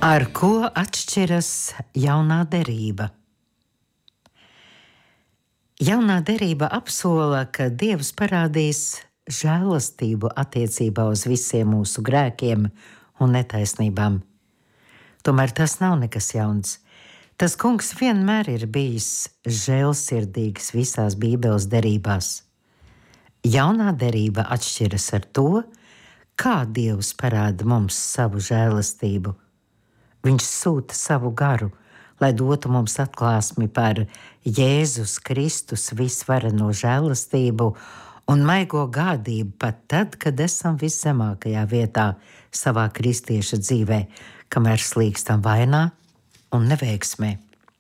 Ar ko atšķiras jaunā derība? Jaunā derība apsola, ka Dievs parādīs žēlastību attiecībā uz visiem mūsu grēkiem un netaisnībām. Tomēr tas nav nekas jauns. Tas kungs vienmēr ir bijis žēlsirdīgs visās Bībeles derībās. Jaunā derība atšķiras ar to, kā Dievs parāda mums savu žēlastību. Viņš sūta savu garu, lai dotu mums atklāsmi par Jēzus Kristus visvareno žēlastību un maigo gādību pat tad, kad esam viszemākajā vietā savā kristieša dzīvē, kamēr slīkstam vainā un neveiksmē.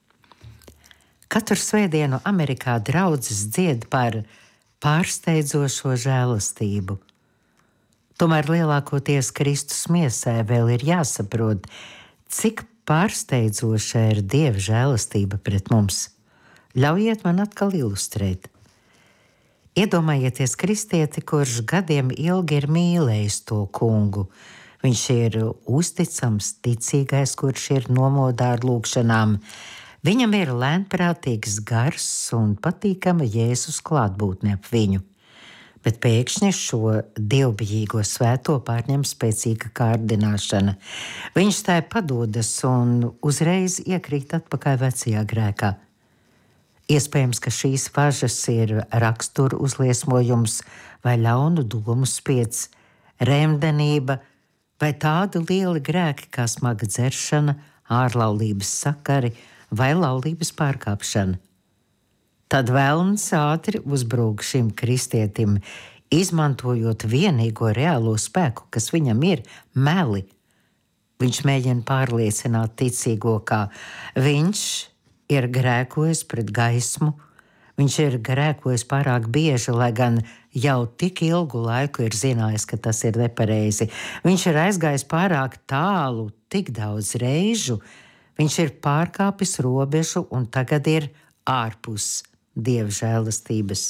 Katru svētdienu Amerikā draudzes dzied par pārsteidzošo žēlastību. Tomēr lielākoties Kristus miesai vēl ir jāsaprot, cik pārsteidzoša ir Dieva žēlastība pret mums. Ļaujiet man atkal ilustrēt. Iedomājieties kristieti, kurš gadiem ilgi ir mīlējis to kungu. Viņš ir uzticams, ticīgais, kurš ir nomodā ar lūgšanām. Viņam ir lēnprātīgs gars un patīkama Jēzus klātbūtne ap viņu. Bet pēkšņi šo dievbijīgo svēto pārņem spēcīga kārdināšana. Viņš tai padodas un uzreiz iekrīt atpakaļ vecajā grēkā. Iespējams, ka šīs važas ir rakstura uzliesmojums vai ļaunu domu spiedz, remdenība vai tādi lieli grēki kā smaga dzeršana, ārlaulības sakari vai laulības pārkāpšana. Tad velns ātri uzbrūk šim kristietim, izmantojot vienīgo reālo spēku, kas viņam ir meli. Viņš mēģina pārliecināt ticīgo, ka viņš ir grēkojis pret gaismu, viņš ir grēkojis pārāk bieži, lai gan jau tik ilgu laiku ir zinājis, ka tas ir nepareizi. Viņš ir aizgājis pārāk tālu, tik daudz reižu, viņš ir pārkāpis robežu un tagad ir ārpus Dieva žēlastības.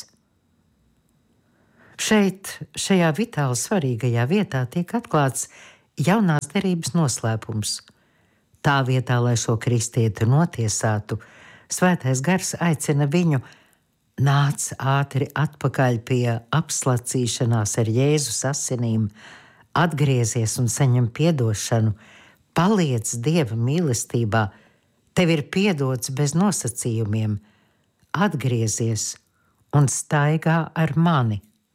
Šajā vitāli svarīgajā vietā tiek atklāts jaunās derības noslēpums. Tā vietā, lai šo kristieti notiesātu, Svētais Gars aicina viņu: nāc ātri atpakaļ pie apslacīšanās ar Jēzus asinīm, atgriezies un saņem piedošanu, paliec Dieva mīlestībā, tev ir piedots bez nosacījumiem. Atgriezies un staigā ar mani.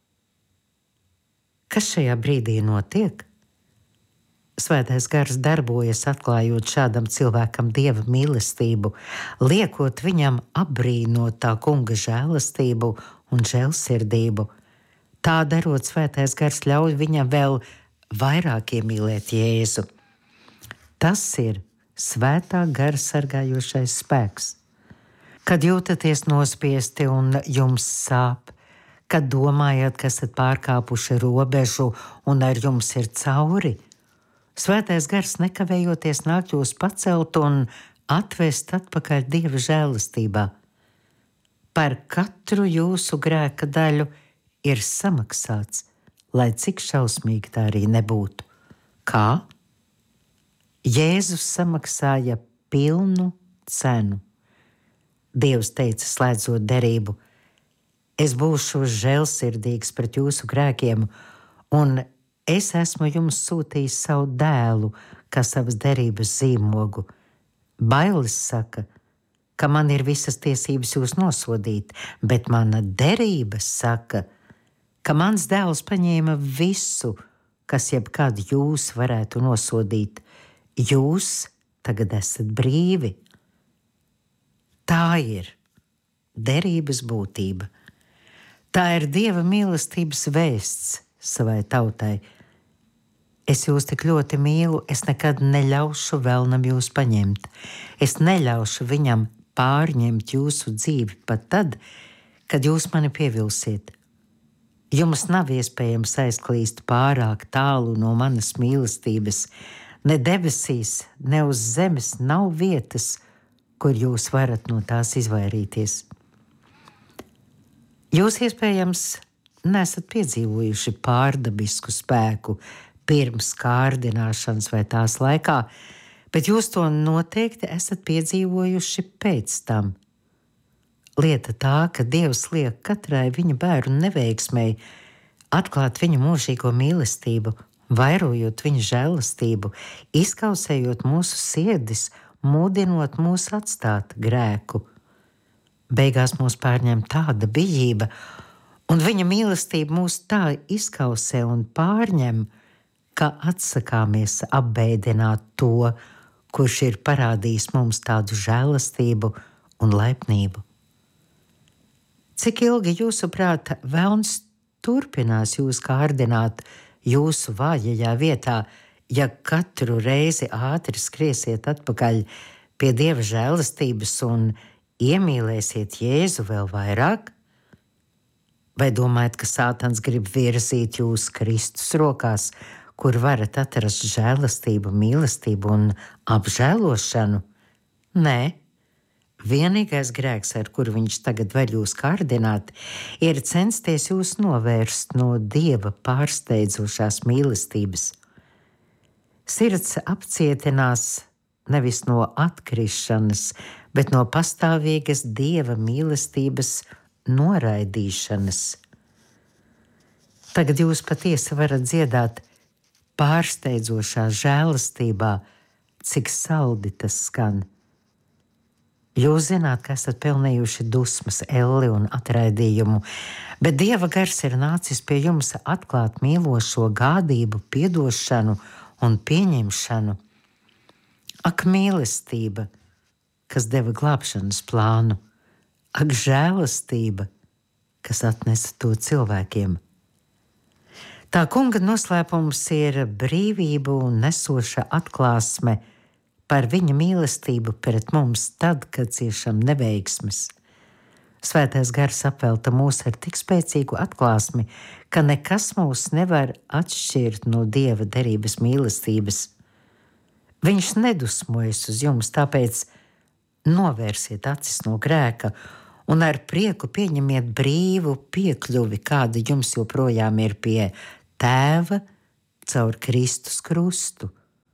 Kas šajā brīdī notiek? Svētais Gars darbojas, atklājot šādam cilvēkam Dieva mīlestību, liekot viņam apbrīnot tā kunga žēlastību un žēlsirdību. Tā darot, Svētais Gars ļauj viņam vēl vairāk iemīlēt Jēzu. Tas ir Svētā Gara sargājošais spēks. Kad jūtaties nospiesti un jums sāp, kad domājat, ka esat pārkāpuši robežu un ar jums ir cauri, Svētais Gars nekavējoties nāk jūs pacelt un atvest atpakaļ Dieva žēlastībā. Par katru jūsu grēka daļu ir samaksāts, lai cik šausmīgi tā arī nebūtu. Kā? Jēzus samaksāja pilnu cenu. Dievs teica, slēdzot derību: es būšu žēlsirdīgs pret jūsu grēkiem, un es esmu jums sūtījis savu dēlu, kā savas derības zīmogu. Bailes saka, ka man ir visas tiesības jūs nosodīt, bet mana derība saka, ka mans dēls paņēma visu, kas jebkad jūs varētu nosodīt. Jūs tagad esat brīvi. Tā ir derības būtība. Tā ir Dieva mīlestības vēsts savai tautai. Es jūs tik ļoti mīlu, es nekad neļaušu vēlnam jūs paņemt. Es neļaušu viņam pārņemt jūsu dzīvi pat tad, kad jūs mani pievilsiet. Jums nav iespējams aizklīst pārāk tālu no manas mīlestības. Ne debesīs, ne uz zemes nav vietas, kur jūs varat no tās izvairīties. Jūs iespējams nesat piedzīvojuši pārdabisku spēku pirms kārdināšanas vai tās laikā, Bet jūs to noteikti esat piedzīvojuši pēc tam. Lieta tā, ka Dievs liek katrai viņa bērnu neveiksmei atklāt viņa mūžīgo mīlestību, vairojot viņa žēlastību, izkausējot mūsu sirdis, mudinot mūs atstāt grēku. Beigās mūs pārņem tāda bijība, un viņa mīlestība mūs tā izkausē un pārņem, ka atsakāmies apbēdināt to, kurš ir parādījis mums tādu žēlastību un laipnību. Cik ilgi jūsuprāt velns turpinās jūs kārdināt jūsu vājajā vietā, ja katru reizi ātri skriesiet atpakaļ pie Dieva žēlastības un iemīlēsiet Jēzu vēl vairāk? Vai domājat, ka Sātans grib virzīt jūs Kristus rokās, kur varat atrast žēlastību, mīlestību un apžēlošanu? Nē. Vienīgais grēks, ar kuru viņš tagad var jūs kārdināt, ir censties jūs novērst no Dieva pārsteidzošās mīlestības. Sirds apcietinās nevis no atkrišanas, bet no pastāvīgas Dieva mīlestības noraidīšanas. Tagad jūs patiesi varat dziedāt pārsteidzošā žēlastībā, cik saldi tas skan. Jūs zināt, ka esat pelnījuši dusmas, elli un atraidījumu, bet Dieva gars ir nācis pie jums atklāt mīlošo gādību, piedošanu un pieņemšanu. Ak, mīlestība, kas deva glābšanas plānu! Ak, žēlastība, kas atnesa to cilvēkiem! Tā kunga noslēpums ir brīvību nesoša atklāsme par viņa mīlestību pret mums tad, kad ciešam neveiksmes. Svētais gars apvelta mūs ar tik spēcīgu atklāsmi, ka nekas mūs nevar atšķirt no Dieva derības mīlestības. Viņš nedusmojas uz jums, tāpēc novērsiet acis no grēka un ar prieku pieņemiet brīvu piekļuvi, kāda jums joprojām ir pie Tēva caur Kristus krustu.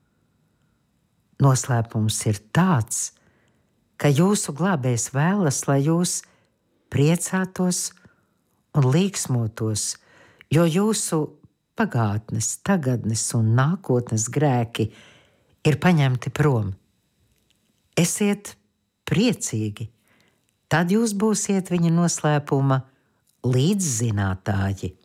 Noslēpums ir tāds, ka jūsu glābējs vēlas, lai jūs priecātos un līksmotos, jo jūsu pagātnes, tagadnes un nākotnes grēki ir paņemti prom. Esiet priecīgi, tad jūs būsiet viņa noslēpuma līdzzinātāji.